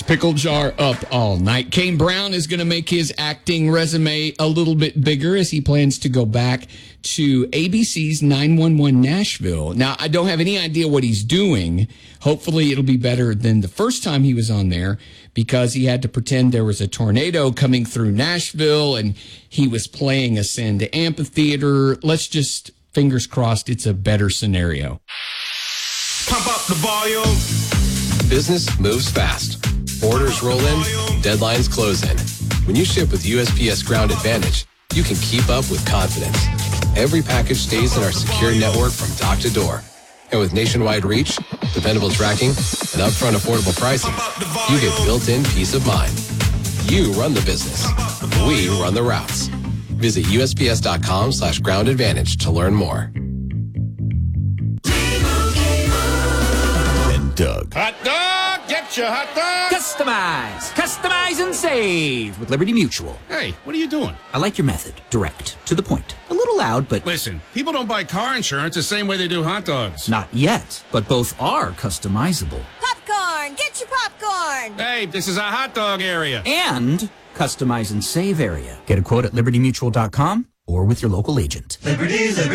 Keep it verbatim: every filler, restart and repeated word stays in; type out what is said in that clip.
Pickle Jar up all night. Kane Brown is going to make his acting resume a little bit bigger as he plans to go back to A B C's nine one one Nashville. Now, I don't have any idea what he's doing. Hopefully, it'll be better than the first time he was on there because he had to pretend there was a tornado coming through Nashville and he was playing Ascend Amphitheater. Let's just, fingers crossed, it's a better scenario. Pump up the volume. Business moves fast. Orders roll in, deadlines close in. When you ship with U S P S Ground Advantage, you can keep up with confidence. Every package stays in our secure network from dock to door. And with nationwide reach, dependable tracking, and upfront affordable pricing, you get built-in peace of mind. You run the business. We run the routes. Visit USPS.com slash ground advantage to learn more. And Doug. Hot dog! Get your hot dog! Customize, customize and save with Liberty Mutual. Hey, what are you doing? I like your method. Direct, to the point. A little loud, but... Listen, people don't buy car insurance the same way they do hot dogs. Not yet, but both are customizable. Popcorn! Get your popcorn! Hey, this is a hot dog area. And customize and save area. Get a quote at liberty mutual dot com or with your local agent. Liberty, Liberty.